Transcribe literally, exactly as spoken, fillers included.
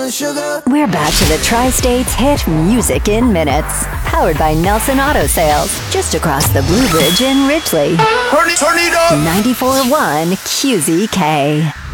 sugar. We're back to the Tri-State's hit Music in Minutes. Powered by Nelson Auto Sales. Just across the Blue Bridge in Ridgely. Tornado! ninety-four point one Q Z K.